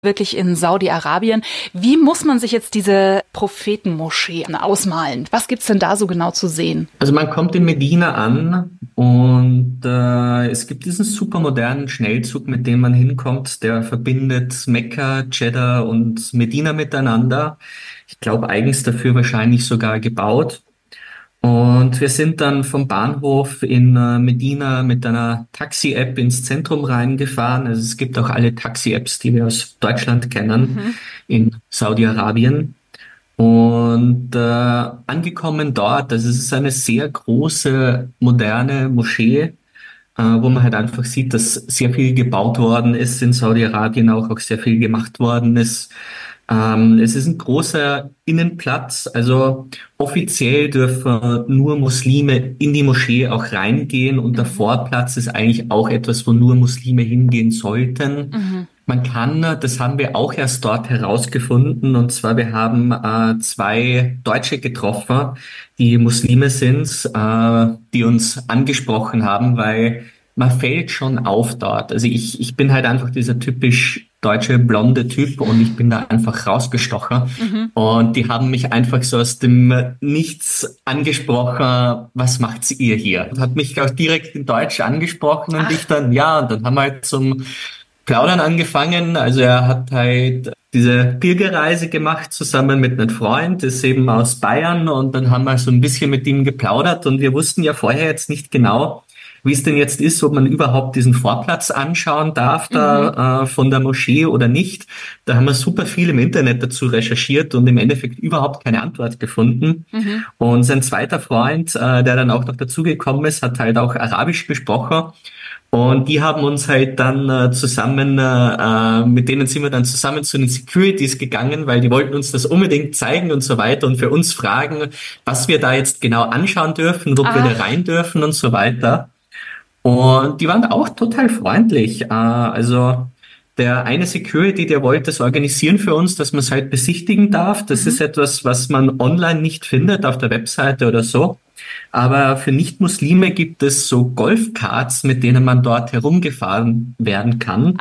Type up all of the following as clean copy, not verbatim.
wirklich in Saudi-Arabien. Wie muss man sich jetzt diese Prophetenmoschee ausmalen? Was gibt's denn da so genau zu sehen? Also man kommt in Medina an und es gibt diesen super modernen Schnellzug, mit dem man hinkommt, der verbindet Mekka, Jeddah und Medina miteinander. Ich glaube, eigens dafür wahrscheinlich sogar gebaut. Und wir sind dann vom Bahnhof in Medina mit einer Taxi-App ins Zentrum reingefahren. Also es gibt auch alle Taxi-Apps, die wir aus Deutschland kennen, in Saudi-Arabien. Und angekommen dort, also es ist eine sehr große, moderne Moschee, wo man halt einfach sieht, dass sehr viel gebaut worden ist in Saudi-Arabien, auch sehr viel gemacht worden ist. Es ist ein großer Innenplatz, also offiziell dürfen nur Muslime in die Moschee auch reingehen und der Vorplatz ist eigentlich auch etwas, wo nur Muslime hingehen sollten. Man kann, das haben wir auch erst dort herausgefunden, und zwar wir haben zwei Deutsche getroffen, die Muslime sind, die uns angesprochen haben, weil man fällt schon auf dort. Also ich bin halt einfach dieser typisch deutsche blonde Typ und ich bin da einfach rausgestochen. Und die haben mich einfach so aus dem Nichts angesprochen, was macht ihr hier? Und hat mich auch direkt in Deutsch angesprochen und ich dann, ja, und dann haben wir halt zum Plaudern angefangen. Also er hat halt diese Pilgerreise gemacht zusammen mit einem Freund, ist eben aus Bayern, und dann haben wir so ein bisschen mit ihm geplaudert und wir wussten ja vorher jetzt nicht genau, wie es denn jetzt ist, ob man überhaupt diesen Vorplatz anschauen darf da von der Moschee oder nicht. Da haben wir super viel im Internet dazu recherchiert und im Endeffekt überhaupt keine Antwort gefunden. Und sein zweiter Freund, der dann auch noch dazugekommen ist, hat halt auch Arabisch gesprochen. Und die haben uns halt dann zusammen, mit denen sind wir dann zusammen zu den Securities gegangen, weil die wollten uns das unbedingt zeigen und so weiter und für uns fragen, was wir da jetzt genau anschauen dürfen, ob wir da rein dürfen und so weiter. Und die waren auch total freundlich. Also der eine Security, der wollte es organisieren für uns, dass man es halt besichtigen darf. Das ist etwas, was man online nicht findet auf der Webseite oder so. Aber für Nicht-Muslime gibt es so Golfkarts, mit denen man dort herumgefahren werden kann.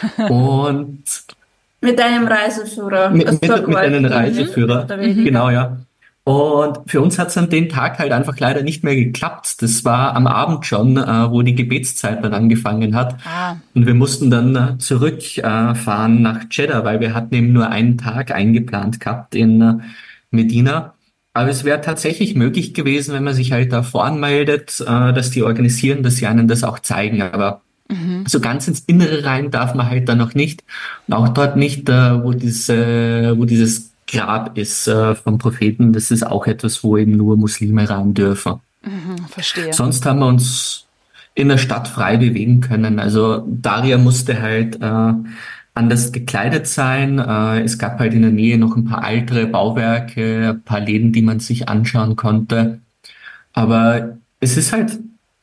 Und mit einem Reiseführer. Mit einem Reiseführer, genau, ja. Und für uns hat es an dem Tag halt einfach leider nicht mehr geklappt. Das war am Abend schon, wo die Gebetszeit dann angefangen hat. Und wir mussten dann zurückfahren nach Jeddah, weil wir hatten eben nur einen Tag eingeplant gehabt in Medina. Aber es wäre tatsächlich möglich gewesen, wenn man sich halt da voranmeldet, dass die organisieren, dass sie einen das auch zeigen. Aber so ganz ins Innere rein darf man halt da noch nicht. Und auch dort nicht, wo dieses Grab ist vom Propheten. Das ist auch etwas, wo eben nur Muslime rein dürfen. Verstehe. Sonst haben wir uns in der Stadt frei bewegen können. Also Daria musste halt anders gekleidet sein. Es gab halt in der Nähe noch ein paar ältere Bauwerke, ein paar Läden, die man sich anschauen konnte. Aber es ist halt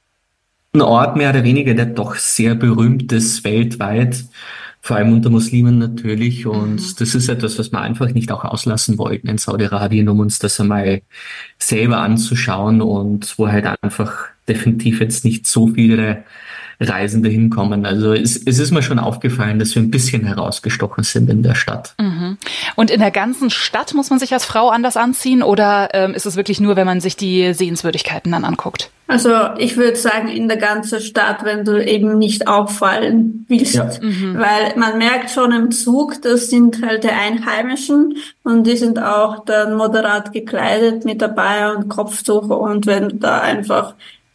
ein Ort mehr oder weniger, der doch sehr berühmt ist weltweit, vor allem unter Muslimen natürlich. Und das ist etwas, was wir einfach nicht auch auslassen wollten in Saudi-Arabien, um uns das einmal selber anzuschauen und wo halt einfach definitiv jetzt nicht so viele Reisende hinkommen. Also es ist mir schon aufgefallen, dass wir ein bisschen herausgestochen sind in der Stadt. Und in der ganzen Stadt muss man sich als Frau anders anziehen oder ist es wirklich nur, wenn man sich die Sehenswürdigkeiten dann anguckt? Also ich würde sagen, in der ganzen Stadt, wenn du eben nicht auffallen willst. Ja. Weil man merkt schon im Zug, das sind halt die Einheimischen und die sind auch dann moderat gekleidet mit dabei und Kopftuch, und wenn du da einfach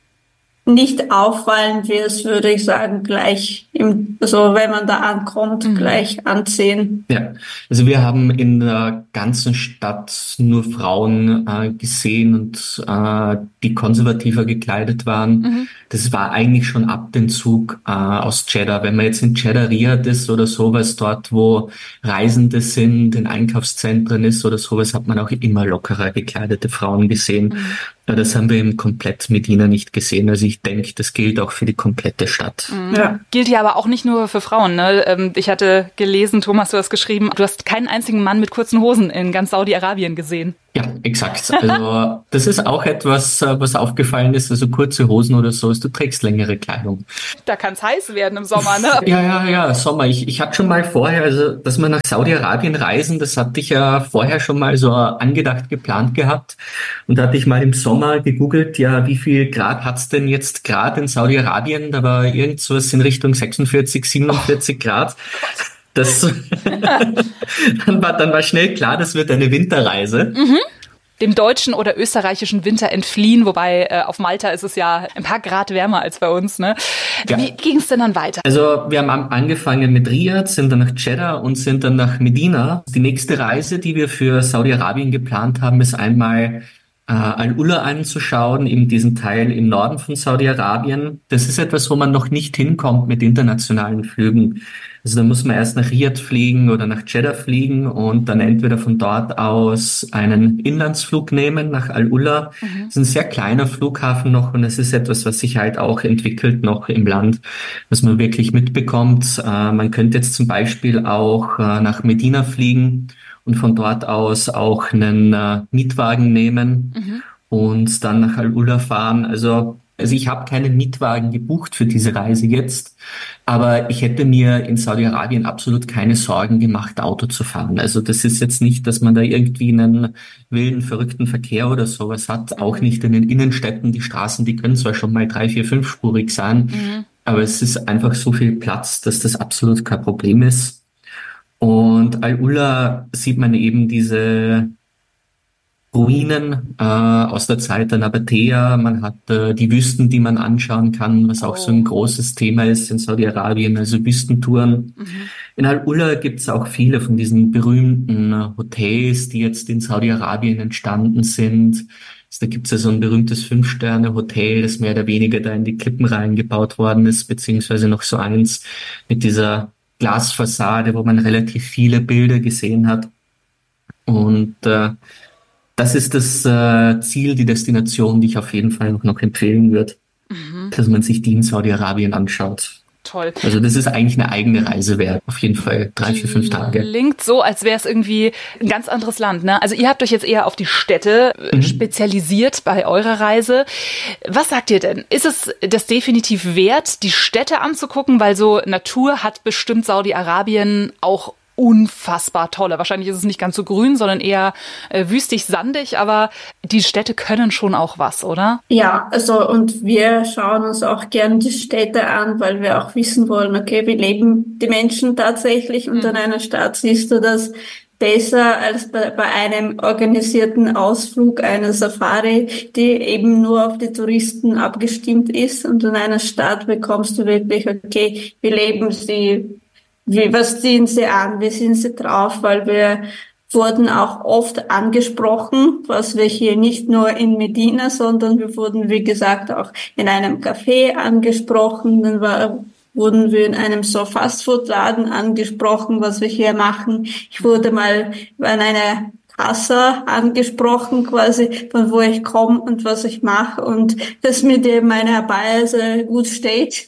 nicht auffallen wirst, würde ich sagen, gleich wenn man da ankommt, gleich anziehen. Ja, also wir haben in der ganzen Stadt nur Frauen gesehen und die konservativer gekleidet waren. Das war eigentlich schon ab dem Zug aus Jeddah. Wenn man jetzt in Jeddah Riyadh ist oder sowas, dort wo Reisende sind, in Einkaufszentren ist oder sowas, hat man auch immer lockerer gekleidete Frauen gesehen. Das haben wir im komplett Medina nicht gesehen. Also ich denke, das gilt auch für die komplette Stadt. Ja. Gilt ja aber auch nicht nur für Frauen, ne? Ich hatte gelesen, Thomas, du hast geschrieben, du hast keinen einzigen Mann mit kurzen Hosen in ganz Saudi-Arabien gesehen. Ja, exakt. Also das ist auch etwas, was aufgefallen ist. Also kurze Hosen oder so, du trägst längere Kleidung. Da kann es heiß werden im Sommer, ne? Ja, Sommer. Ich hatte schon mal vorher, also dass wir nach Saudi-Arabien reisen, das hatte ich ja vorher schon mal so angedacht, geplant gehabt. Und da hatte ich mal im Sommer gegoogelt, ja, wie viel Grad hat's denn jetzt gerade in Saudi-Arabien? Da war irgend sowas in Richtung 46, 47 Grad. Das dann war schnell klar, das wird eine Winterreise. Mhm. Dem deutschen oder österreichischen Winter entfliehen, wobei auf Malta ist es ja ein paar Grad wärmer als bei uns, ne? Ja. Wie ging es denn dann weiter? Also wir haben angefangen mit Riyadh, sind dann nach Jeddah und sind dann nach Medina. Die nächste Reise, die wir für Saudi-Arabien geplant haben, ist einmal Al-Ula anzuschauen, eben diesen Teil im Norden von Saudi-Arabien. Das ist etwas, wo man noch nicht hinkommt mit internationalen Flügen. Also da muss man erst nach Riyadh fliegen oder nach Jeddah fliegen und dann entweder von dort aus einen Inlandsflug nehmen nach Al-Ula. Das ist ein sehr kleiner Flughafen noch und es ist etwas, was sich halt auch entwickelt noch im Land, was man wirklich mitbekommt. Man könnte jetzt zum Beispiel auch nach Medina fliegen und von dort aus auch einen Mietwagen nehmen und dann nach Al-Ula fahren. Also ich habe keinen Mietwagen gebucht für diese Reise jetzt, aber ich hätte mir in Saudi-Arabien absolut keine Sorgen gemacht, Auto zu fahren. Also das ist jetzt nicht, dass man da irgendwie einen wilden, verrückten Verkehr oder sowas hat. Auch nicht in den Innenstädten. Die Straßen, die können zwar schon mal 3, 4, 5-spurig sein, aber es ist einfach so viel Platz, dass das absolut kein Problem ist. Und Al-Ula sieht man eben diese Ruinen aus der Zeit der Nabatäer. Man hat die Wüsten, die man anschauen kann, was auch so ein großes Thema ist in Saudi-Arabien, also Wüstentouren. In Al-Ula gibt es auch viele von diesen berühmten Hotels, die jetzt in Saudi-Arabien entstanden sind. Also da gibt es ja so ein berühmtes 5-Sterne-Hotel, das mehr oder weniger da in die Klippen reingebaut worden ist, beziehungsweise noch so eins mit dieser Glasfassade, wo man relativ viele Bilder gesehen hat. Und das ist das Ziel, die Destination, die ich auf jeden Fall noch empfehlen würde, dass man sich die in Saudi-Arabien anschaut. Toll. Also das ist eigentlich eine eigene Reise wert. Auf jeden Fall 3, 4, 5 Tage. Klingt so, als wäre es irgendwie ein ganz anderes Land, ne? Also ihr habt euch jetzt eher auf die Städte spezialisiert bei eurer Reise. Was sagt ihr denn? Ist es das definitiv wert, die Städte anzugucken? Weil so Natur hat bestimmt Saudi-Arabien auch unfassbar tolle. Wahrscheinlich ist es nicht ganz so grün, sondern eher wüstig, sandig, aber die Städte können schon auch was, oder? Ja, also und wir schauen uns auch gern die Städte an, weil wir auch wissen wollen, okay, wie leben die Menschen tatsächlich und in einer Stadt siehst du das besser als bei einem organisierten Ausflug, einer Safari, die eben nur auf die Touristen abgestimmt ist, und in einer Stadt bekommst du wirklich, okay, wie leben sie, was ziehen sie an, wie sind sie drauf, weil wir wurden auch oft angesprochen, was wir hier nicht nur in Medina, sondern wir wurden, wie gesagt, auch in einem Café angesprochen, dann wurden wir in einem so Fastfood-Laden angesprochen, was wir hier machen. Ich wurde mal an einer Kasse angesprochen, quasi, von wo ich komme und was ich mache und dass mir meine Abaya gut steht.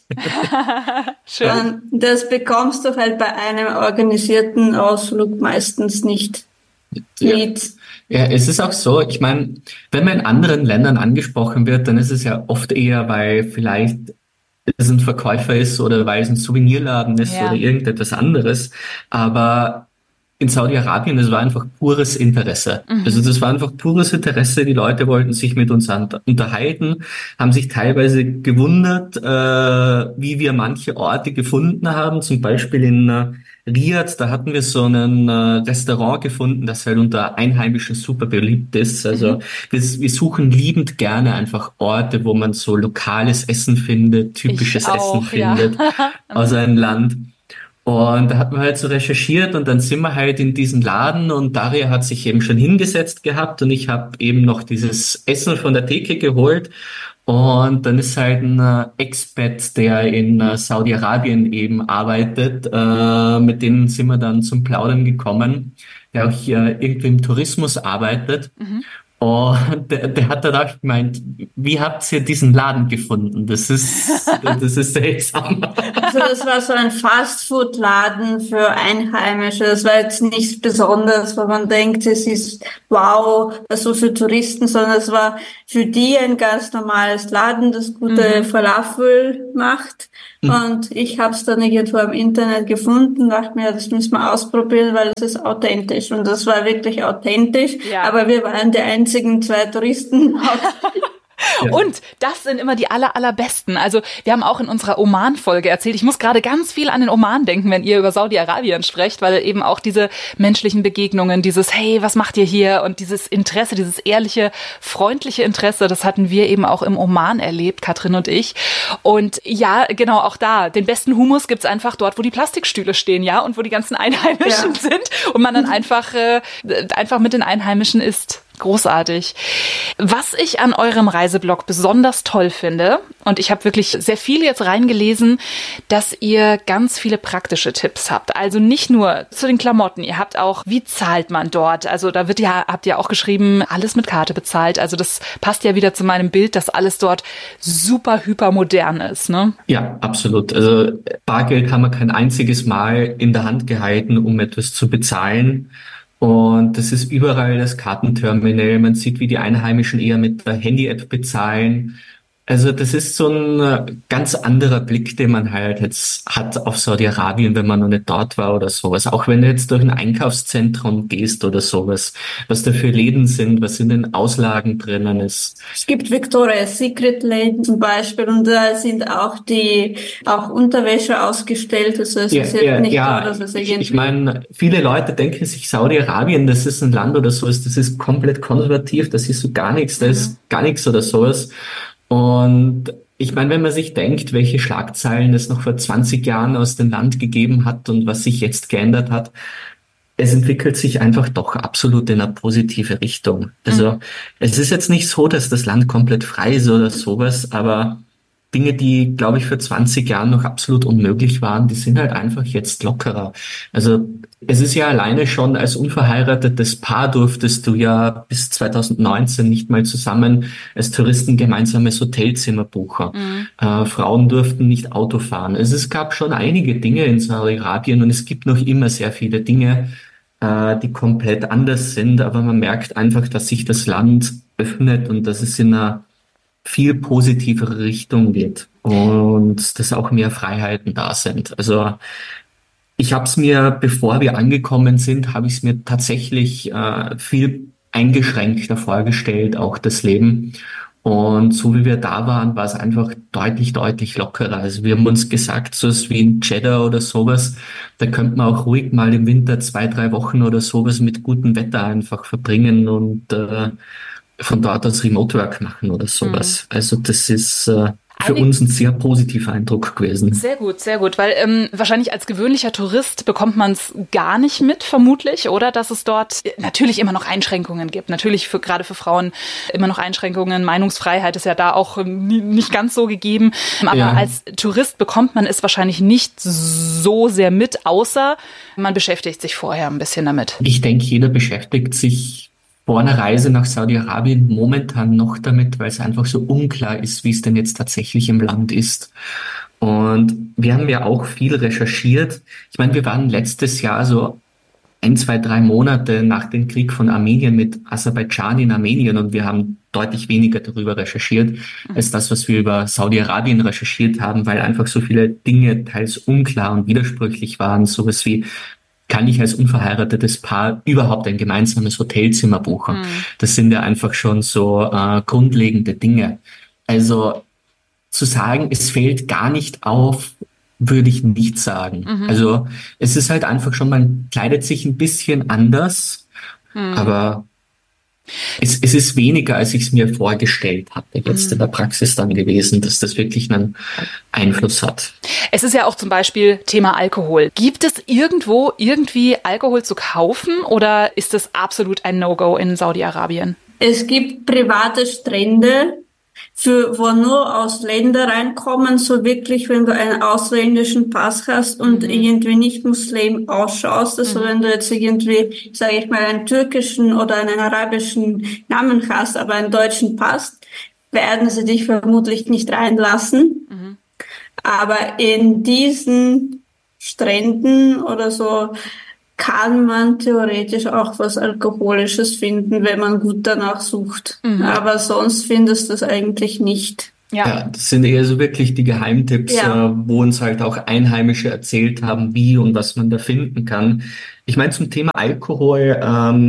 Schön. Und das bekommst du halt bei einem organisierten Ausflug meistens nicht mit. Ja, es ist auch so, ich meine, wenn man in anderen Ländern angesprochen wird, dann ist es ja oft eher, weil vielleicht es ein Verkäufer ist oder weil es ein Souvenirladen ist oder irgendetwas anderes. Aber in Saudi-Arabien, das war einfach pures Interesse. Also das war einfach pures Interesse. Die Leute wollten sich mit uns unterhalten, haben sich teilweise gewundert, wie wir manche Orte gefunden haben. Zum Beispiel in Riyadh, da hatten wir so ein Restaurant gefunden, das halt unter Einheimischen super beliebt ist. Also wir suchen liebend gerne einfach Orte, wo man so lokales Essen findet, typisches Essen findet aus einem Land. Und da hat man halt so recherchiert und dann sind wir halt in diesen Laden und Daria hat sich eben schon hingesetzt gehabt und ich habe eben noch dieses Essen von der Theke geholt und dann ist halt ein Expat, der in Saudi-Arabien eben arbeitet, mit denen sind wir dann zum Plaudern gekommen, der auch hier irgendwie im Tourismus arbeitet. Und der hat dann auch gemeint, wie habt ihr diesen Laden gefunden? Das ist seltsam. Also das war so ein Fastfood-Laden für Einheimische. Das war jetzt nichts Besonderes, wo man denkt, es ist wow, so für Touristen, sondern es war für die ein ganz normales Laden, das gute Falafel macht. Und ich habe es dann irgendwo im Internet gefunden, dachte mir, das müssen wir ausprobieren, weil es ist authentisch. Und das war wirklich authentisch. Ja. Aber wir waren die einzigen 2 Touristen. Ja. Und das sind immer die allerbesten. Also wir haben auch in unserer Oman-Folge erzählt, ich muss gerade ganz viel an den Oman denken, wenn ihr über Saudi-Arabien sprecht, weil eben auch diese menschlichen Begegnungen, dieses hey, was macht ihr hier? Und dieses Interesse, dieses ehrliche, freundliche Interesse, das hatten wir eben auch im Oman erlebt, Katrin und ich. Und ja, genau, auch da, den besten Hummus gibt's einfach dort, wo die Plastikstühle stehen, ja, und wo die ganzen Einheimischen sind und man dann einfach mit den Einheimischen isst. Großartig. Was ich an eurem Reiseblog besonders toll finde, und ich habe wirklich sehr viel jetzt reingelesen, dass ihr ganz viele praktische Tipps habt. Also nicht nur zu den Klamotten, ihr habt auch, wie zahlt man dort? Also da habt ihr auch geschrieben, alles mit Karte bezahlt. Also das passt ja wieder zu meinem Bild, dass alles dort super hypermodern ist, ne? Ja, absolut. Also Bargeld haben wir kein einziges Mal in der Hand gehalten, um etwas zu bezahlen. Und das ist überall das Kartenterminal. Man sieht, wie die Einheimischen eher mit der Handy-App bezahlen. Also das ist so ein ganz anderer Blick, den man halt jetzt hat auf Saudi-Arabien, wenn man noch nicht dort war oder sowas. Auch wenn du jetzt durch ein Einkaufszentrum gehst oder sowas, was da für Läden sind, was in den Auslagen drinnen ist. Es gibt Victoria's Secret Läden zum Beispiel und da sind auch Unterwäsche ausgestellt. Also es ist jetzt nicht so, dass es irgendwie... Ich meine, viele Leute denken sich, Saudi-Arabien, das ist ein Land oder sowas, das ist komplett konservativ, das ist so gar nichts, da ist gar nichts oder sowas. Und ich meine, wenn man sich denkt, welche Schlagzeilen es noch vor 20 Jahren aus dem Land gegeben hat und was sich jetzt geändert hat, es entwickelt sich einfach doch absolut in eine positive Richtung. Also es ist jetzt nicht so, dass das Land komplett frei ist oder sowas, aber Dinge, die, glaube ich, vor 20 Jahren noch absolut unmöglich waren, die sind halt einfach jetzt lockerer. Also es ist ja alleine schon, als unverheiratetes Paar durftest du ja bis 2019 nicht mal zusammen als Touristen gemeinsames Hotelzimmer buchen. Frauen durften nicht Auto fahren. Also es gab schon einige Dinge in Saudi-Arabien und es gibt noch immer sehr viele Dinge, die komplett anders sind. Aber man merkt einfach, dass sich das Land öffnet und dass es in einer viel positivere Richtung geht und dass auch mehr Freiheiten da sind. Also ich habe es mir, bevor wir angekommen sind, habe ich es mir tatsächlich viel eingeschränkter vorgestellt, auch das Leben. Und so wie wir da waren, war es einfach deutlich, deutlich lockerer. Also wir haben uns gesagt, so was wie in Jeddah oder sowas, da könnte man auch ruhig mal im Winter 2-3 Wochen oder sowas mit gutem Wetter einfach verbringen und von dort aus Remote Work machen oder sowas. Also das ist für uns ein sehr positiver Eindruck gewesen. Sehr gut, weil wahrscheinlich als gewöhnlicher Tourist bekommt man es gar nicht mit, vermutlich, oder? Dass es dort natürlich immer noch Einschränkungen gibt. Natürlich gerade für Frauen immer noch Einschränkungen. Meinungsfreiheit ist ja da auch nicht ganz so gegeben. Aber als Tourist bekommt man es wahrscheinlich nicht so sehr mit, außer man beschäftigt sich vorher ein bisschen damit. Ich denke, jeder beschäftigt sich vor einer Reise nach Saudi-Arabien momentan noch damit, weil es einfach so unklar ist, wie es denn jetzt tatsächlich im Land ist. Und wir haben ja auch viel recherchiert. Ich meine, wir waren letztes Jahr so 1, 2, 3 Monate nach dem Krieg von Armenien mit Aserbaidschan in Armenien und wir haben deutlich weniger darüber recherchiert, als das, was wir über Saudi-Arabien recherchiert haben, weil einfach so viele Dinge teils unklar und widersprüchlich waren. Sowas wie, kann ich als unverheiratetes Paar überhaupt ein gemeinsames Hotelzimmer buchen? Das sind ja einfach schon so grundlegende Dinge. Also zu sagen, es fällt gar nicht auf, würde ich nicht sagen. Also es ist halt einfach schon, man kleidet sich ein bisschen anders, aber es ist weniger, als ich es mir vorgestellt hatte, jetzt in der Praxis dann gewesen, dass das wirklich einen Einfluss hat. Es ist ja auch zum Beispiel Thema Alkohol. Gibt es irgendwo irgendwie Alkohol zu kaufen oder ist das absolut ein No-Go in Saudi-Arabien? Es gibt private Strände, wo nur Ausländer reinkommen, so wirklich, wenn du einen ausländischen Pass hast und irgendwie nicht Muslim ausschaust, also wenn du jetzt irgendwie, sage ich mal, einen türkischen oder einen arabischen Namen hast, aber einen deutschen Pass, werden sie dich vermutlich nicht reinlassen. Aber in diesen Stränden oder so kann man theoretisch auch was Alkoholisches finden, wenn man gut danach sucht. Aber sonst findest du es eigentlich nicht. Ja, das sind eher so wirklich die Geheimtipps, wo uns halt auch Einheimische erzählt haben, wie und was man da finden kann. Ich meine, zum Thema Alkohol,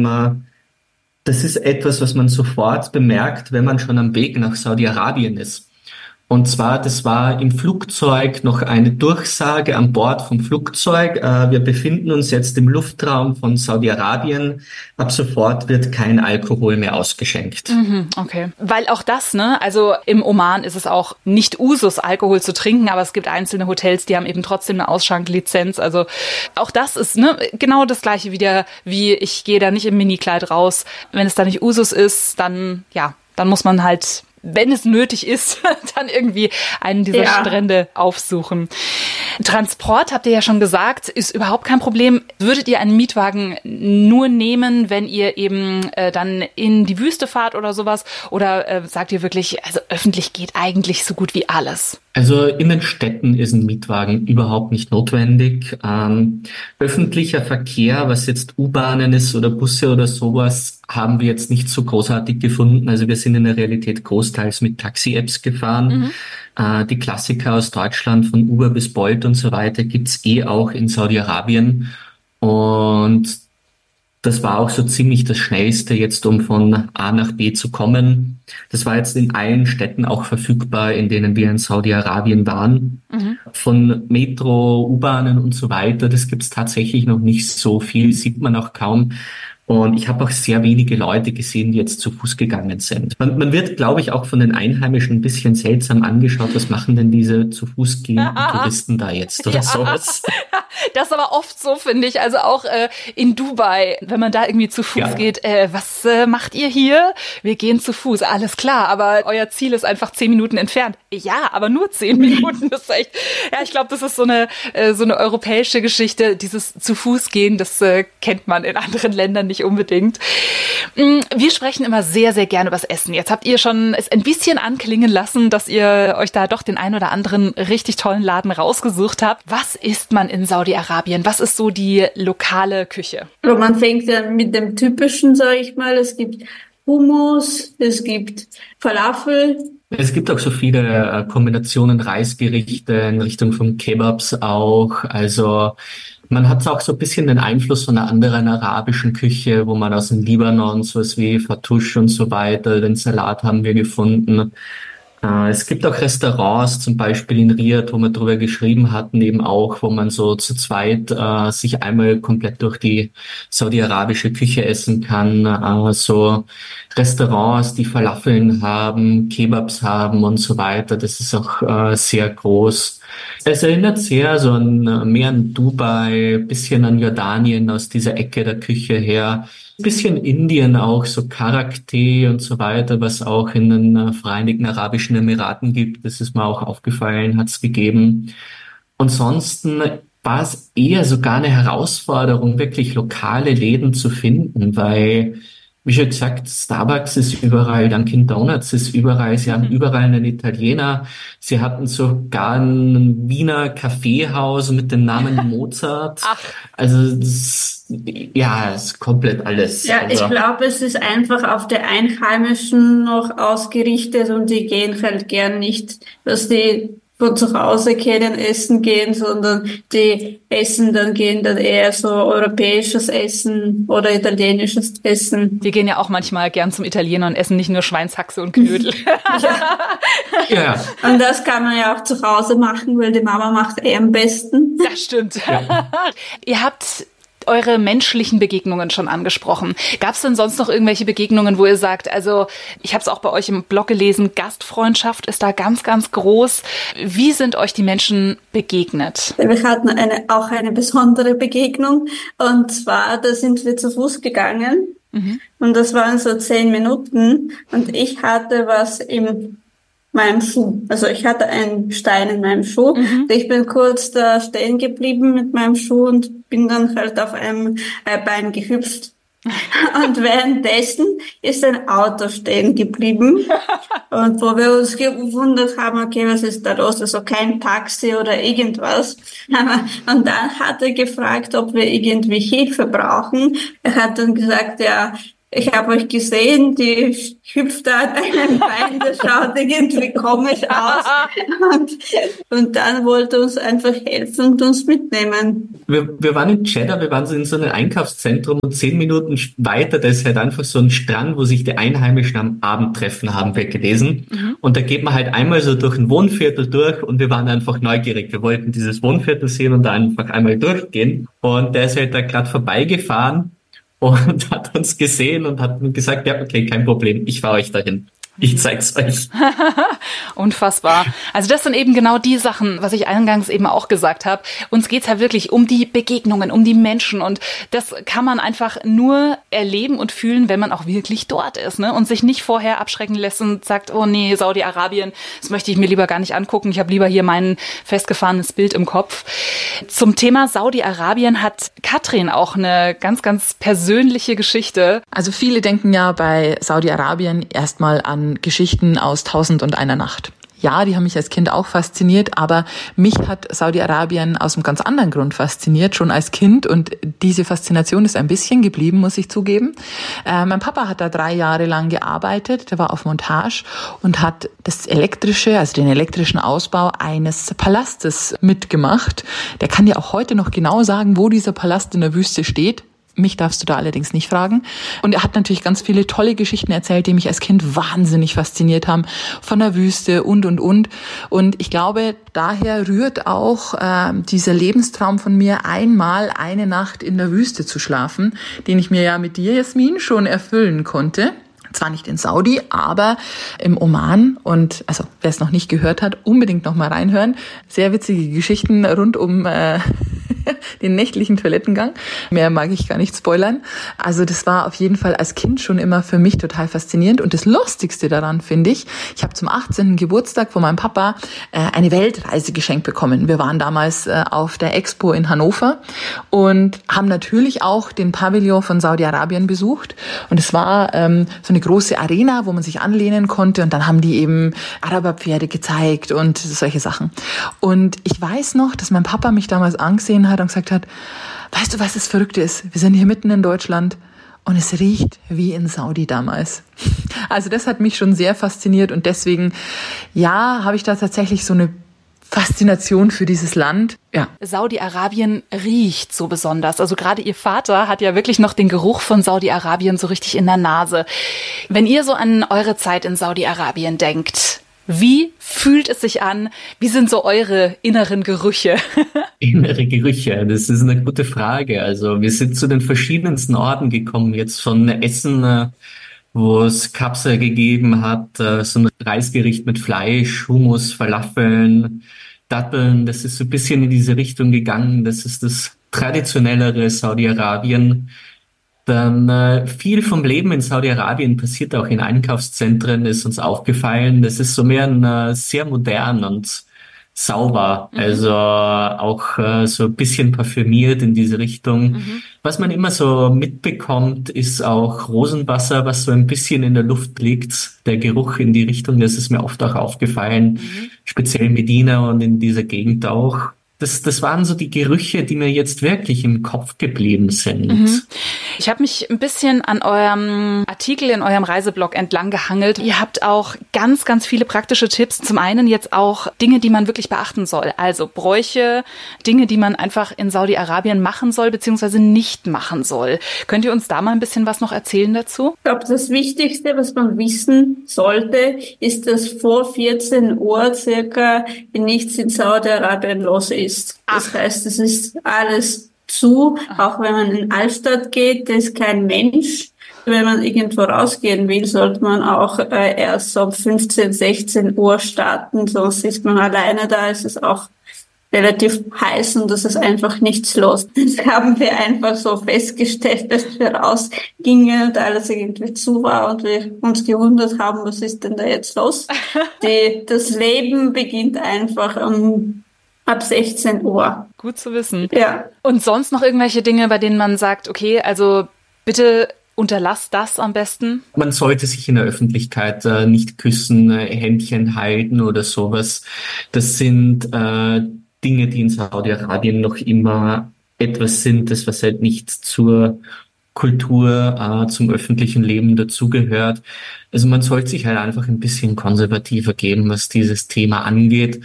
das ist etwas, was man sofort bemerkt, wenn man schon am Weg nach Saudi-Arabien ist. Und zwar, das war im Flugzeug noch eine Durchsage an Bord vom Flugzeug. Wir befinden uns jetzt im Luftraum von Saudi-Arabien. Ab sofort wird kein Alkohol mehr ausgeschenkt. Okay. Weil auch das, ne, also im Oman ist es auch nicht Usus, Alkohol zu trinken, aber es gibt einzelne Hotels, die haben eben trotzdem eine Ausschanklizenz. Also auch das ist, ne, genau das Gleiche wieder, wie ich gehe da nicht im Minikleid raus. Wenn es da nicht Usus ist, dann muss man halt, wenn es nötig ist, dann irgendwie einen dieser Strände aufsuchen. Transport, habt ihr ja schon gesagt, ist überhaupt kein Problem. Würdet ihr einen Mietwagen nur nehmen, wenn ihr eben dann in die Wüste fahrt oder sowas? Oder sagt ihr wirklich, also öffentlich geht eigentlich so gut wie alles? Also in den Städten ist ein Mietwagen überhaupt nicht notwendig. Öffentlicher Verkehr, was jetzt U-Bahnen ist oder Busse oder sowas, haben wir jetzt nicht so großartig gefunden. Also wir sind in der Realität großteils mit Taxi-Apps gefahren. Die Klassiker aus Deutschland, von Uber bis Bolt und so weiter, gibt's auch in Saudi-Arabien. Und das war auch so ziemlich das Schnellste jetzt, um von A nach B zu kommen. Das war jetzt in allen Städten auch verfügbar, in denen wir in Saudi-Arabien waren. Von Metro, U-Bahnen und so weiter, das gibt's tatsächlich noch nicht so viel, sieht man auch kaum. Und ich habe auch sehr wenige Leute gesehen, die jetzt zu Fuß gegangen sind. Man wird, glaube ich, auch von den Einheimischen ein bisschen seltsam angeschaut. Was machen denn diese zu Fuß gehenden Touristen da jetzt oder sowas? Das ist aber oft so, finde ich. Also auch in Dubai, wenn man da irgendwie zu Fuß geht. Was macht ihr hier? Wir gehen zu Fuß. Alles klar, aber euer Ziel ist einfach 10 Minuten entfernt. Ja, aber nur 10 Minuten. Das ist echt, ja, ich glaube, das ist so eine europäische Geschichte. Dieses zu Fuß gehen, das kennt man in anderen Ländern nicht unbedingt. Wir sprechen immer sehr, sehr gerne über das Essen. Jetzt habt ihr schon es ein bisschen anklingen lassen, dass ihr euch da doch den ein oder anderen richtig tollen Laden rausgesucht habt. Was isst man in Saudi-Arabien? Was ist so die lokale Küche? Also man fängt ja mit dem Typischen, sage ich mal. Es gibt Hummus, es gibt Falafel. Es gibt auch so viele Kombinationen, Reisgerichte in Richtung von Kebabs auch. Also man hat auch so ein bisschen den Einfluss von einer anderen arabischen Küche, wo man aus dem Libanon sowas wie Fattoush und so weiter, den Salat haben wir gefunden. Es gibt auch Restaurants, zum Beispiel in Riyadh, wo wir drüber geschrieben hatten, eben auch, wo man so zu zweit sich einmal komplett durch die saudi-arabische Küche essen kann. So Restaurants, die Falafeln haben, Kebabs haben und so weiter. Das ist auch sehr groß. Es erinnert sehr so mehr an Dubai, bisschen an Jordanien aus dieser Ecke der Küche her. Bisschen Indien auch, so Karak-Tee und so weiter, was auch in den Vereinigten Arabischen Emiraten gibt. Das ist mir auch aufgefallen, hat es gegeben. Ansonsten war es eher sogar eine Herausforderung, wirklich lokale Läden zu finden, weil, wie schon gesagt, Starbucks ist überall, Dunkin' Donuts ist überall, sie haben überall einen Italiener, sie hatten sogar ein Wiener Kaffeehaus mit dem Namen Mozart. Also das ist komplett alles. Ja, ich glaube, es ist einfach auf der Einheimischen noch ausgerichtet und die gehen halt gern nicht, dass die von zu Hause kennen, essen gehen, sondern die essen dann eher so europäisches Essen oder italienisches Essen. Die gehen ja auch manchmal gern zum Italiener und essen nicht nur Schweinshaxe und Knödel. Ja. Und das kann man ja auch zu Hause machen, weil die Mama macht am besten. Das stimmt. Ja. Ihr habt eure menschlichen Begegnungen schon angesprochen. Gab es denn sonst noch irgendwelche Begegnungen, wo ihr sagt, also ich habe es auch bei euch im Blog gelesen, Gastfreundschaft ist da ganz, ganz groß. Wie sind euch die Menschen begegnet? Wir hatten auch eine besondere Begegnung und zwar, da sind wir zu Fuß gegangen und das waren so 10 Minuten und ich hatte was im meinem Schuh. Also ich hatte einen Stein in meinem Schuh. Ich bin kurz da stehen geblieben mit meinem Schuh und bin dann halt auf einem Bein gehüpft. Und währenddessen ist ein Auto stehen geblieben. Und wo wir uns gewundert haben, okay, was ist da los? Also kein Taxi oder irgendwas. Und dann hat er gefragt, ob wir irgendwie Hilfe brauchen. Er hat dann gesagt, ja, ich habe euch gesehen, die hüpft da an einem Bein, das schaut irgendwie komisch aus. Und dann wollte uns einfach helfen und uns mitnehmen. Wir waren in Cheddar, wir waren so in so einem Einkaufszentrum und 10 Minuten weiter, da ist halt einfach so ein Strand, wo sich die Einheimischen am Abend treffen, haben wir gelesen. Und da geht man halt einmal so durch ein Wohnviertel durch und wir waren einfach neugierig. Wir wollten dieses Wohnviertel sehen und da einfach einmal durchgehen. Und der ist halt da gerade vorbeigefahren und hat uns gesehen und hat gesagt, ja, okay, kein Problem, ich fahre euch dahin. Ich zeig's euch. Unfassbar. Also das sind eben genau die Sachen, was ich eingangs eben auch gesagt habe. Uns geht's ja wirklich um die Begegnungen, um die Menschen. Und das kann man einfach nur erleben und fühlen, wenn man auch wirklich dort ist, ne? Und sich nicht vorher abschrecken lässt und sagt, oh nee, Saudi-Arabien, das möchte ich mir lieber gar nicht angucken. Ich habe lieber hier mein festgefahrenes Bild im Kopf. Zum Thema Saudi-Arabien hat Katrin auch eine ganz, ganz persönliche Geschichte. Also viele denken ja bei Saudi-Arabien erstmal an Geschichten aus 1001 Nacht. Ja, die haben mich als Kind auch fasziniert, aber mich hat Saudi-Arabien aus einem ganz anderen Grund fasziniert, schon als Kind, und diese Faszination ist ein bisschen geblieben, muss ich zugeben. Mein Papa hat da 3 Jahre lang gearbeitet, der war auf Montage und hat das elektrische, also den elektrischen Ausbau eines Palastes mitgemacht. Der kann dir auch heute noch genau sagen, wo dieser Palast in der Wüste steht. Mich darfst du da allerdings nicht fragen. Und er hat natürlich ganz viele tolle Geschichten erzählt, die mich als Kind wahnsinnig fasziniert haben. Von der Wüste und. Und ich glaube, daher rührt auch dieser Lebenstraum von mir, einmal eine Nacht in der Wüste zu schlafen, den ich mir ja mit dir, Jasmin, schon erfüllen konnte. Zwar nicht in Saudi, aber im Oman. Und also wer es noch nicht gehört hat, unbedingt noch mal reinhören. Sehr witzige Geschichten rund um den nächtlichen Toilettengang. Mehr mag ich gar nicht spoilern. Also das war auf jeden Fall als Kind schon immer für mich total faszinierend. Und das Lustigste daran finde ich habe zum 18. Geburtstag von meinem Papa eine Weltreise geschenkt bekommen. Wir waren damals auf der Expo in Hannover und haben natürlich auch den Pavillon von Saudi-Arabien besucht. Und es war so eine große Arena, wo man sich anlehnen konnte. Und dann haben die eben Araberpferde gezeigt und solche Sachen. Und ich weiß noch, dass mein Papa mich damals angesehen hat und gesagt hat, weißt du, was das Verrückte ist? Wir sind hier mitten in Deutschland und es riecht wie in Saudi damals. Also das hat mich schon sehr fasziniert und deswegen, ja, habe ich da tatsächlich so eine Faszination für dieses Land. Ja. Saudi-Arabien riecht so besonders. Also gerade Ihr Vater hat ja wirklich noch den Geruch von Saudi-Arabien so richtig in der Nase. Wenn ihr so an eure Zeit in Saudi-Arabien denkt, wie fühlt es sich an? Wie sind so eure inneren Gerüche? Innere Gerüche, das ist eine gute Frage. Also wir sind zu den verschiedensten Orten gekommen, jetzt von Essen, wo es Kabsa gegeben hat, so ein Reisgericht mit Fleisch, Hummus, Falafeln, Datteln. Das ist so ein bisschen in diese Richtung gegangen. Das ist das traditionellere Saudi-Arabien. Dann viel vom Leben in Saudi-Arabien passiert auch in Einkaufszentren, ist uns aufgefallen. Das ist so mehr sehr modern und sauber, also auch so ein bisschen parfümiert in diese Richtung. Was man immer so mitbekommt, ist auch Rosenwasser, was so ein bisschen in der Luft liegt. Der Geruch in die Richtung, das ist mir oft auch aufgefallen, speziell Medina und in dieser Gegend auch. Das waren so die Gerüche, die mir jetzt wirklich im Kopf geblieben sind. Ich habe mich ein bisschen an eurem Artikel in eurem Reiseblog entlang gehangelt. Ihr habt auch ganz, ganz viele praktische Tipps. Zum einen jetzt auch Dinge, die man wirklich beachten soll. Also Bräuche, Dinge, die man einfach in Saudi-Arabien machen soll, beziehungsweise nicht machen soll. Könnt ihr uns da mal ein bisschen was noch erzählen dazu? Ich glaube, das Wichtigste, was man wissen sollte, ist, dass vor 14 Uhr circa nichts in Saudi-Arabien los ist. Das heißt, es ist alles zu, auch wenn man in Altstadt geht, da ist kein Mensch. Wenn man irgendwo rausgehen will, sollte man auch erst um 15, 16 Uhr starten, sonst ist man alleine da, ist es auch relativ heiß und es ist einfach nichts los. Das haben wir einfach so festgestellt, dass wir rausgingen und alles irgendwie zu war und wir uns gewundert haben, was ist denn da jetzt los? Das Leben beginnt einfach ab 16 Uhr. Gut zu wissen. Ja. Und sonst noch irgendwelche Dinge, bei denen man sagt, okay, also bitte unterlass das am besten? Man sollte sich in der Öffentlichkeit nicht küssen, Händchen halten oder sowas. Das sind Dinge, die in Saudi-Arabien noch immer etwas sind, das was halt nicht zur Kultur, zum öffentlichen Leben dazugehört. Also man sollte sich halt einfach ein bisschen konservativer geben, was dieses Thema angeht.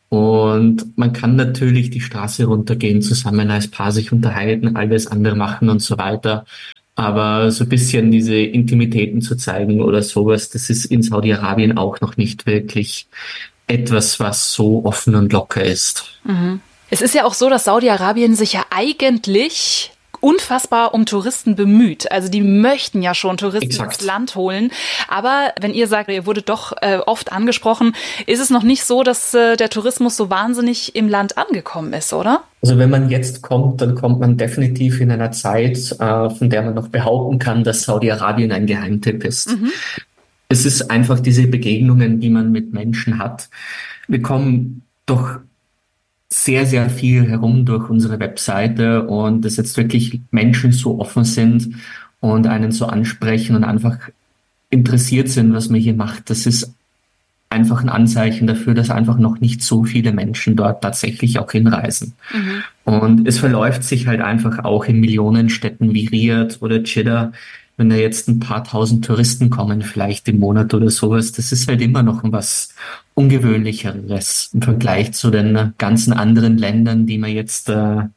Und man kann natürlich die Straße runtergehen, zusammen als Paar sich unterhalten, alles andere machen und so weiter. Aber so ein bisschen diese Intimitäten zu zeigen oder sowas, das ist in Saudi-Arabien auch noch nicht wirklich etwas, was so offen und locker ist. Es ist ja auch so, dass Saudi-Arabien sich ja eigentlich unfassbar um Touristen bemüht. Also die möchten ja schon Touristen ins Land holen. Aber wenn ihr sagt, ihr wurdet doch oft angesprochen, ist es noch nicht so, dass der Tourismus so wahnsinnig im Land angekommen ist, oder? Also wenn man jetzt kommt, dann kommt man definitiv in einer Zeit, von der man noch behaupten kann, dass Saudi-Arabien ein Geheimtipp ist. Es ist einfach diese Begegnungen, die man mit Menschen hat. Wir kommen doch sehr, sehr viel herum durch unsere Webseite und dass jetzt wirklich Menschen so offen sind und einen so ansprechen und einfach interessiert sind, was man hier macht. Das ist einfach ein Anzeichen dafür, dass einfach noch nicht so viele Menschen dort tatsächlich auch hinreisen. Und es verläuft sich halt einfach auch in Millionenstädten wie Riyadh oder Jeddah, wenn da jetzt ein paar tausend Touristen kommen, vielleicht im Monat oder sowas, das ist halt immer noch was Ungewöhnlicheres im Vergleich zu den ganzen anderen Ländern, die man jetzt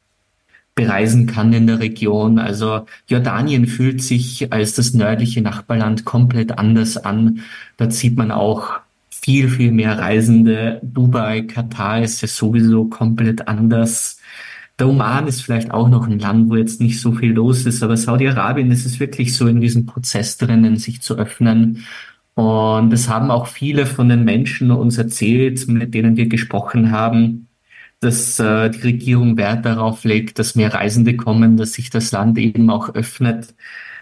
bereisen kann in der Region. Also Jordanien fühlt sich als das nördliche Nachbarland komplett anders an. Da sieht man auch viel, viel mehr Reisende. Dubai, Katar ist ja sowieso komplett anders. Der Oman ist vielleicht auch noch ein Land, wo jetzt nicht so viel los ist, aber Saudi-Arabien ist es wirklich so in diesem Prozess drinnen, sich zu öffnen. Und es haben auch viele von den Menschen uns erzählt, mit denen wir gesprochen haben, dass die Regierung Wert darauf legt, dass mehr Reisende kommen, dass sich das Land eben auch öffnet.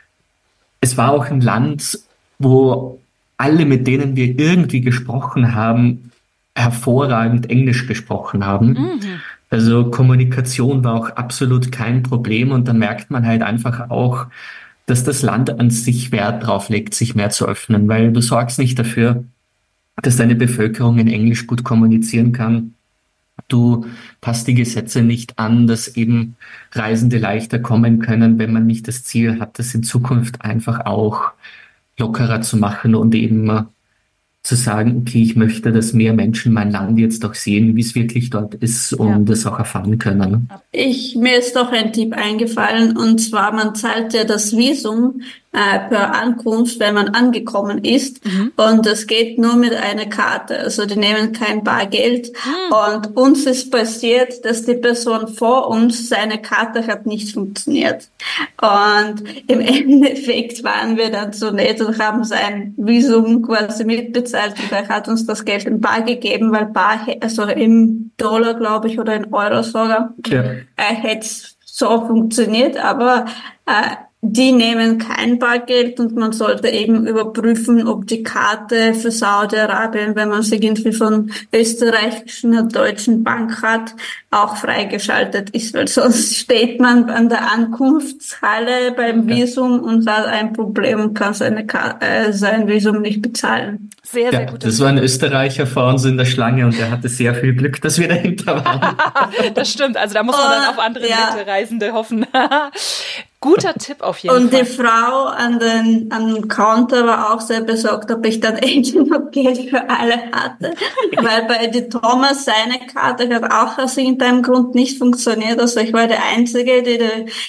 Es war auch ein Land, wo alle, mit denen wir irgendwie gesprochen haben, hervorragend Englisch gesprochen haben. Also Kommunikation war auch absolut kein Problem und da merkt man halt einfach auch, dass das Land an sich Wert drauf legt, sich mehr zu öffnen, weil du sorgst nicht dafür, dass deine Bevölkerung in Englisch gut kommunizieren kann. Du passt die Gesetze nicht an, dass eben Reisende leichter kommen können, wenn man nicht das Ziel hat, das in Zukunft einfach auch lockerer zu machen und eben zu sagen, okay, ich möchte, dass mehr Menschen mein Land jetzt auch sehen, wie es wirklich dort ist und das auch erfahren können. Mir ist doch ein Tipp eingefallen, und zwar, man zahlt ja das Visum per Ankunft, wenn man angekommen ist, und das geht nur mit einer Karte, also die nehmen kein Bargeld. Und uns ist passiert, dass die Person vor uns, seine Karte hat nicht funktioniert. Und im Endeffekt waren wir dann so nett und haben sein Visum quasi mitbezahlt und er hat uns das Geld in Bar gegeben, weil Bar, also im Dollar, glaube ich, oder in Euro sogar, hätte es so funktioniert, aber die nehmen kein Bargeld und man sollte eben überprüfen, ob die Karte für Saudi-Arabien, wenn man sie irgendwie von österreichischen oder deutschen Bank hat, auch freigeschaltet ist, weil sonst steht man an der Ankunftshalle beim Visum und hat ein Problem und kann sein Visum nicht bezahlen. Sehr, sehr gut. Das war ein Österreicher vor uns in der Schlange und der hatte sehr viel Glück, dass wir dahinter waren. Das stimmt, also da muss man dann auf andere nette Reisende hoffen. Guter Tipp auf jeden Fall. Und die Frau am Counter war auch sehr besorgt, ob ich dann endlich noch Geld für alle hatte. Weil bei die Thomas, seine Karte hat auch aus irgendeinem Grund nicht funktioniert. Also ich war der Einzige, die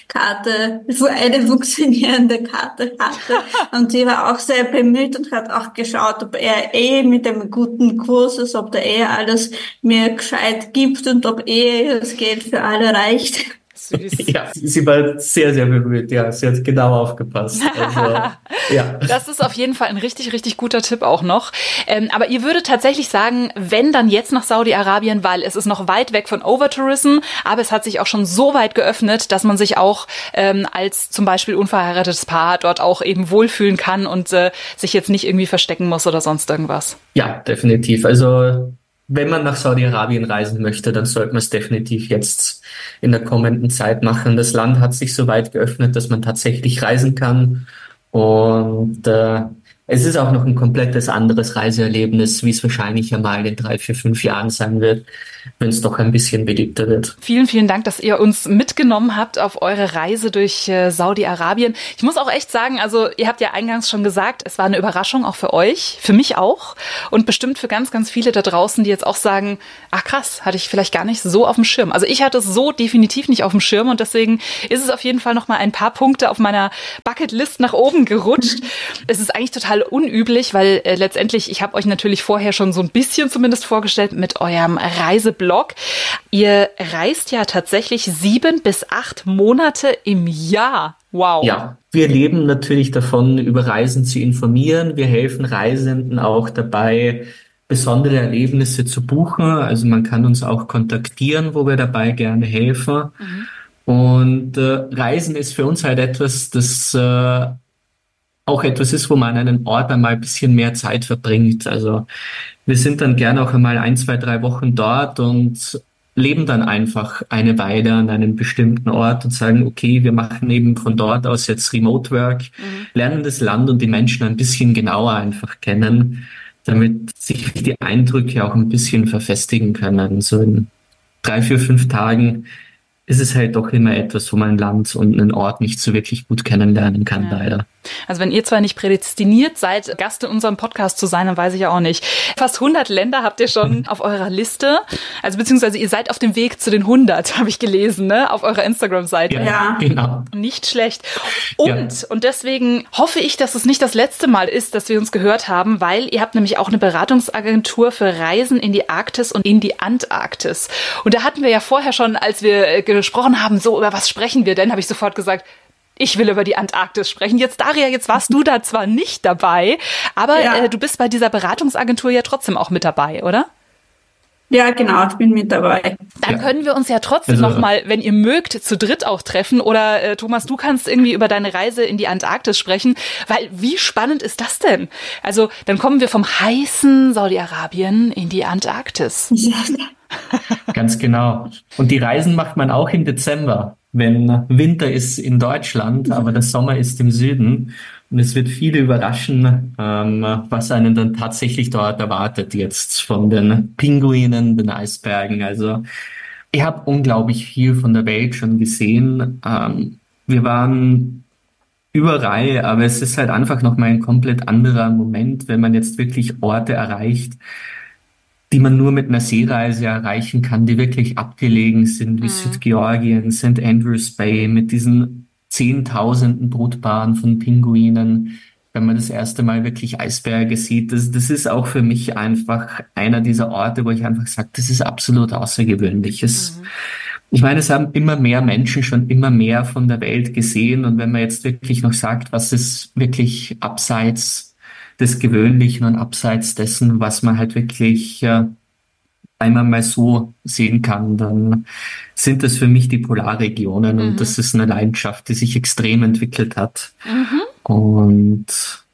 eine funktionierende Karte hatte. Und sie war auch sehr bemüht und hat auch geschaut, ob er mit dem guten Kurs ist, ob der alles mir gescheit gibt und ob das Geld für alle reicht. süß. Ja, sie war sehr, sehr berührt. Ja, sie hat genau aufgepasst. Also, ja. Das ist auf jeden Fall ein richtig, richtig guter Tipp auch noch. Aber ihr würdet tatsächlich sagen, wenn dann jetzt nach Saudi-Arabien, weil es ist noch weit weg von Overtourism, aber es hat sich auch schon so weit geöffnet, dass man sich auch als zum Beispiel unverheiratetes Paar dort auch eben wohlfühlen kann und sich jetzt nicht irgendwie verstecken muss oder sonst irgendwas. Ja, definitiv. Also wenn man nach Saudi-Arabien reisen möchte, dann sollte man es definitiv jetzt in der kommenden Zeit machen. Das Land hat sich so weit geöffnet, dass man tatsächlich reisen kann. Und es ist auch noch ein komplettes anderes Reiseerlebnis, wie es wahrscheinlich einmal in 3, 4, 5 Jahren sein wird, wenn es doch ein bisschen beliebter wird. Vielen, vielen Dank, dass ihr uns mitgenommen habt auf eure Reise durch Saudi-Arabien. Ich muss auch echt sagen, also ihr habt ja eingangs schon gesagt, es war eine Überraschung auch für euch, für mich auch und bestimmt für ganz, ganz viele da draußen, die jetzt auch sagen, ach krass, hatte ich vielleicht gar nicht so auf dem Schirm. Also ich hatte es so definitiv nicht auf dem Schirm und deswegen ist es auf jeden Fall nochmal ein paar Punkte auf meiner Bucketlist nach oben gerutscht. Es ist eigentlich total unüblich, weil letztendlich, ich habe euch natürlich vorher schon so ein bisschen zumindest vorgestellt mit eurem Reiseblog. Ihr reist ja tatsächlich 7 bis 8 Monate im Jahr. Wow. Ja, wir leben natürlich davon, über Reisen zu informieren. Wir helfen Reisenden auch dabei, besondere Erlebnisse zu buchen. Also man kann uns auch kontaktieren, wo wir dabei gerne helfen. Und Reisen ist für uns halt etwas, das auch etwas ist, wo man an einem Ort einmal ein bisschen mehr Zeit verbringt. Also wir sind dann gerne auch einmal 1, 2, 3 Wochen dort und leben dann einfach eine Weile an einem bestimmten Ort und sagen, okay, wir machen eben von dort aus jetzt Remote Work, lernen das Land und die Menschen ein bisschen genauer einfach kennen, damit sich die Eindrücke auch ein bisschen verfestigen können. So in 3, 4, 5 Tagen ist es halt doch immer etwas, wo man ein Land und einen Ort nicht so wirklich gut kennenlernen kann, leider. Also wenn ihr zwar nicht prädestiniert seid, Gast in unserem Podcast zu sein, dann weiß ich ja auch nicht. Fast 100 Länder habt ihr schon auf eurer Liste. Also beziehungsweise ihr seid auf dem Weg zu den 100, habe ich gelesen, ne? Auf eurer Instagram-Seite. Ja, genau. Nicht schlecht. Und deswegen hoffe ich, dass es nicht das letzte Mal ist, dass wir uns gehört haben, weil ihr habt nämlich auch eine Beratungsagentur für Reisen in die Arktis und in die Antarktis. Und da hatten wir ja vorher schon, als wir gesprochen haben, so über was sprechen wir denn, habe ich sofort gesagt, ich will über die Antarktis sprechen. Jetzt, Daria, jetzt warst du da zwar nicht dabei, aber du bist bei dieser Beratungsagentur ja trotzdem auch mit dabei, oder? Ja, genau, ich bin mit dabei. Dann können wir uns ja trotzdem nochmal, wenn ihr mögt, zu dritt auch treffen. Oder Thomas, du kannst irgendwie über deine Reise in die Antarktis sprechen, weil wie spannend ist das denn? Also dann kommen wir vom heißen Saudi-Arabien in die Antarktis. Ja. Ganz genau. Und die Reisen macht man auch im Dezember, wenn Winter ist in Deutschland, aber der Sommer ist im Süden. Und es wird viele überraschen, was einen dann tatsächlich dort erwartet jetzt von den Pinguinen, den Eisbergen. Also ich habe unglaublich viel von der Welt schon gesehen. Wir waren überall, aber es ist halt einfach nochmal ein komplett anderer Moment, wenn man jetzt wirklich Orte erreicht, die man nur mit einer Seereise erreichen kann, die wirklich abgelegen sind, wie Südgeorgien, St. Andrews Bay, mit diesen Zehntausenden Brutpaaren von Pinguinen, wenn man das erste Mal wirklich Eisberge sieht. Das ist auch für mich einfach einer dieser Orte, wo ich einfach sage, das ist absolut außergewöhnlich. Ich meine, es haben immer mehr Menschen schon immer mehr von der Welt gesehen. Und wenn man jetzt wirklich noch sagt, was ist wirklich abseits des Gewöhnlichen und abseits dessen, was man halt wirklich einmal mal so sehen kann, dann sind das für mich die Polarregionen und das ist eine Leidenschaft, die sich extrem entwickelt hat und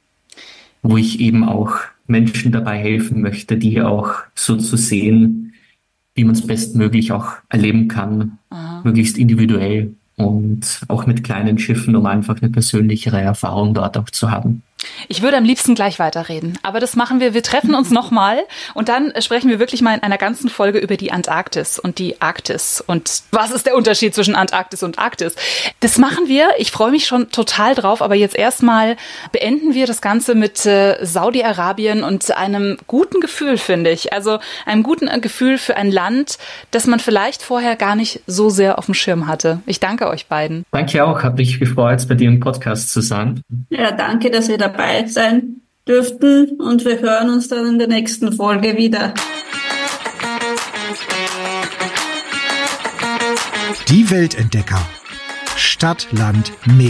wo ich eben auch Menschen dabei helfen möchte, die auch so zu sehen, wie man es bestmöglich auch erleben kann, möglichst individuell und auch mit kleinen Schiffen, um einfach eine persönlichere Erfahrung dort auch zu haben. Ich würde am liebsten gleich weiterreden, aber das machen wir. Wir treffen uns nochmal und dann sprechen wir wirklich mal in einer ganzen Folge über die Antarktis und die Arktis und was ist der Unterschied zwischen Antarktis und Arktis. Das machen wir. Ich freue mich schon total drauf, aber jetzt erstmal beenden wir das Ganze mit Saudi-Arabien und einem guten Gefühl, finde ich. Also einem guten Gefühl für ein Land, das man vielleicht vorher gar nicht so sehr auf dem Schirm hatte. Ich danke euch beiden. Danke auch. Hat mich gefreut, bei dir im Podcast zu sein. Ja, danke, dass ihr dabei sein dürften und wir hören uns dann in der nächsten Folge wieder. Die Weltentdecker. Stadt, Land, Meer.